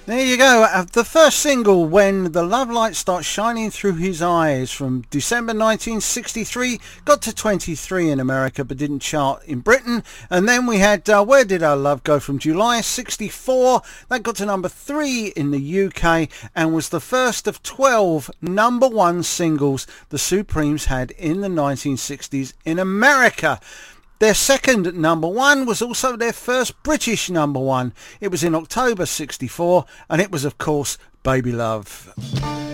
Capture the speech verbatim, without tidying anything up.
There you go. Uh, The first single, When the Love Light Starts Shining Through His Eyes, from December nineteen sixty-three, got to twenty-three in America but didn't chart in Britain. And then we had uh, Where Did Our Love Go, from July sixty-four. That got to number three in the U K and was the first of twelve number one singles the Supremes had in the nineteen sixties in America. Their second number one was also their first British number one. It was in October sixty-four, and it was, of course, Baby Love.